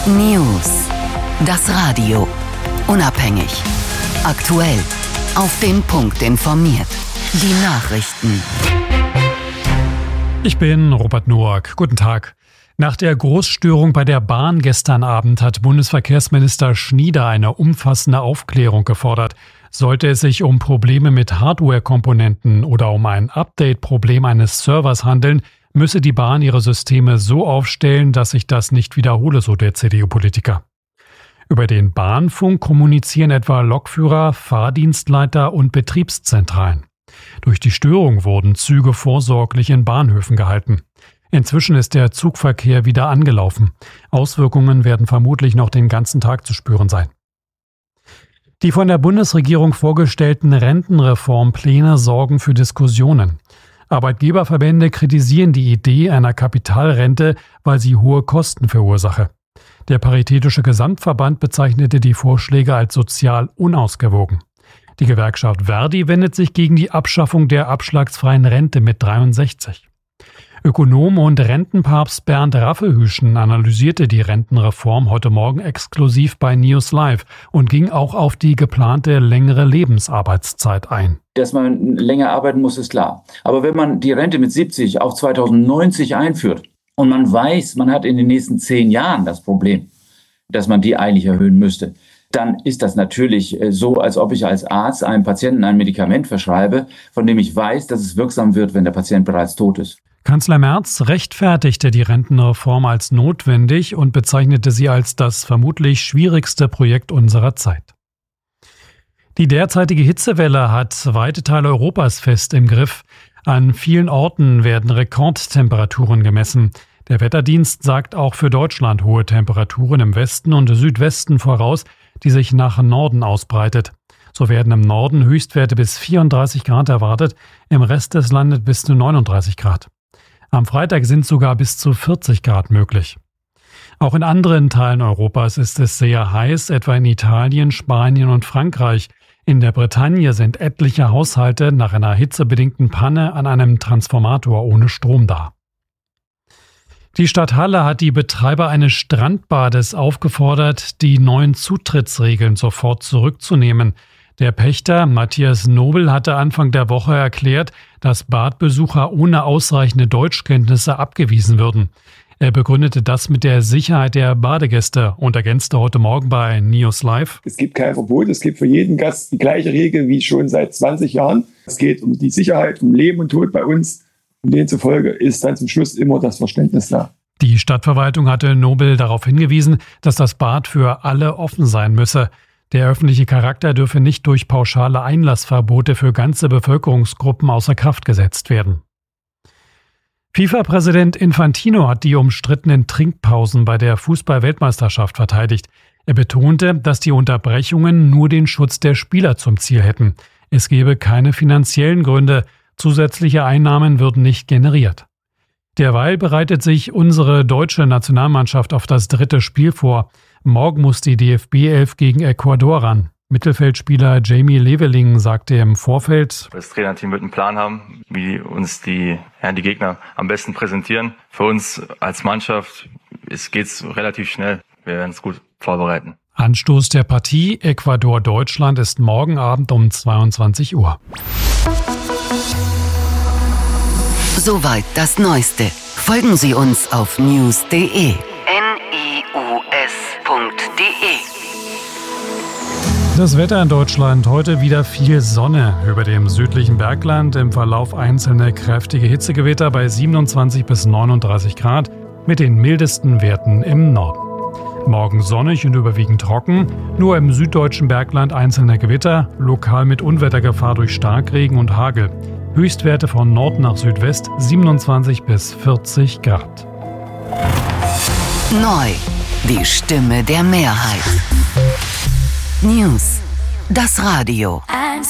News. Das Radio. Unabhängig. Aktuell. Auf den Punkt informiert. Die Nachrichten. Ich bin Robert Noack. Guten Tag. Nach der Großstörung bei der Bahn gestern Abend hat Bundesverkehrsminister Schnieder eine umfassende Aufklärung gefordert. Sollte es sich um Probleme mit Hardware-Komponenten oder um ein Update-Problem eines Servers handeln, müsse die Bahn ihre Systeme so aufstellen, dass sich das nicht wiederhole, so der CDU-Politiker. Über den Bahnfunk kommunizieren etwa Lokführer, Fahrdienstleiter und Betriebszentralen. Durch die Störung wurden Züge vorsorglich in Bahnhöfen gehalten. Inzwischen ist der Zugverkehr wieder angelaufen. Auswirkungen werden vermutlich noch den ganzen Tag zu spüren sein. Die von der Bundesregierung vorgestellten Rentenreformpläne sorgen für Diskussionen. Arbeitgeberverbände kritisieren die Idee einer Kapitalrente, weil sie hohe Kosten verursache. Der Paritätische Gesamtverband bezeichnete die Vorschläge als sozial unausgewogen. Die Gewerkschaft Verdi wendet sich gegen die Abschaffung der abschlagsfreien Rente mit 63. Ökonom und Rentenpapst Bernd Raffelhüschen analysierte die Rentenreform heute Morgen exklusiv bei News Live und ging auch auf die geplante längere Lebensarbeitszeit ein. Dass man länger arbeiten muss, ist klar. Aber wenn man die Rente mit 70 auf 2090 einführt und man weiß, man hat in den nächsten 10 Jahren das Problem, dass man die eigentlich erhöhen müsste, dann ist das natürlich so, als ob ich als Arzt einem Patienten ein Medikament verschreibe, von dem ich weiß, dass es wirksam wird, wenn der Patient bereits tot ist. Kanzler Merz rechtfertigte die Rentenreform als notwendig und bezeichnete sie als das vermutlich schwierigste Projekt unserer Zeit. Die derzeitige Hitzewelle hat weite Teile Europas fest im Griff. An vielen Orten werden Rekordtemperaturen gemessen. Der Wetterdienst sagt auch für Deutschland hohe Temperaturen im Westen und Südwesten voraus, die sich nach Norden ausbreitet. So werden im Norden Höchstwerte bis 34 Grad erwartet, im Rest des Landes bis zu 39 Grad. Am Freitag sind sogar bis zu 40 Grad möglich. Auch in anderen Teilen Europas ist es sehr heiß, etwa in Italien, Spanien und Frankreich. In der Bretagne sind etliche Haushalte nach einer hitzebedingten Panne an einem Transformator ohne Strom da. Die Stadt Halle hat die Betreiber eines Strandbades aufgefordert, die neuen Zutrittsregeln sofort zurückzunehmen. Der Pächter Matthias Nobel hatte Anfang der Woche erklärt, dass Badbesucher ohne ausreichende Deutschkenntnisse abgewiesen würden. Er begründete das mit der Sicherheit der Badegäste und ergänzte heute Morgen bei News Live: Es gibt kein Verbot, es gibt für jeden Gast die gleiche Regel wie schon seit 20 Jahren. Es geht um die Sicherheit, um Leben und Tod bei uns. Und demzufolge ist dann zum Schluss immer das Verständnis da. Die Stadtverwaltung hatte Nobel darauf hingewiesen, dass das Bad für alle offen sein müsse. Der öffentliche Charakter dürfe nicht durch pauschale Einlassverbote für ganze Bevölkerungsgruppen außer Kraft gesetzt werden. FIFA-Präsident Infantino hat die umstrittenen Trinkpausen bei der Fußball-Weltmeisterschaft verteidigt. Er betonte, dass die Unterbrechungen nur den Schutz der Spieler zum Ziel hätten. Es gebe keine finanziellen Gründe, zusätzliche Einnahmen würden nicht generiert. Derweil bereitet sich unsere deutsche Nationalmannschaft auf das 3. Spiel vor. Morgen muss die DFB-11 gegen Ecuador ran. Mittelfeldspieler Jamie Leveling sagte im Vorfeld: Das Trainerteam wird einen Plan haben, wie uns die Gegner am besten präsentieren. Für uns als Mannschaft geht's relativ schnell. Wir werden es gut vorbereiten. Anstoß der Partie Ecuador-Deutschland ist morgen Abend um 22 Uhr. Soweit das Neueste. Folgen Sie uns auf news.de. Das Wetter in Deutschland: heute wieder viel Sonne. Über dem südlichen Bergland im Verlauf einzelne kräftige Hitzegewitter bei 27 bis 39 Grad mit den mildesten Werten im Norden. Morgen sonnig und überwiegend trocken, nur im süddeutschen Bergland einzelne Gewitter, lokal mit Unwettergefahr durch Starkregen und Hagel. Höchstwerte von Nord nach Südwest 27 bis 40 Grad. Neu, die Stimme der Mehrheit. News, das Radio.